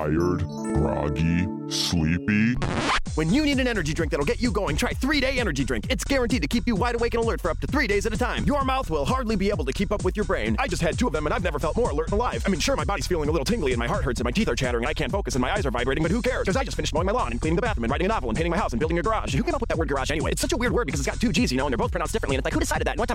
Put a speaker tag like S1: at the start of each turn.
S1: tired, groggy, sleepy?
S2: When you need an energy drink that'll get you going, try 3-Day Energy Drink. It's guaranteed to keep you wide awake and alert for up to 3 days at a time. Your mouth will hardly be able to keep up with your brain. I just had 2 of them and I've never felt more alert and alive. I mean, sure, my body's feeling a little tingly and my heart hurts and my teeth are chattering and I can't focus and my eyes are vibrating, but who cares? Because I just finished mowing my lawn and cleaning the bathroom and writing a novel and painting my house and building a garage. Who came up with that word garage anyway? It's such a weird word because it's got 2 G's, you know, and they're both pronounced differently. And it's like, who decided that? And one time